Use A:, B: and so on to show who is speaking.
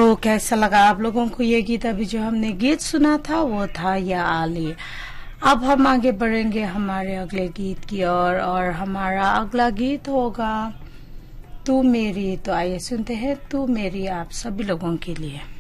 A: तो कैसा लगा आप लोगों को ये गीत? अभी जो हमने गीत सुना था वो था या आली। अब हम आगे बढ़ेंगे हमारे अगले गीत की और हमारा अगला गीत होगा तू मेरी। तो आइए सुनते हैं तू मेरी आप सभी लोगों के लिए।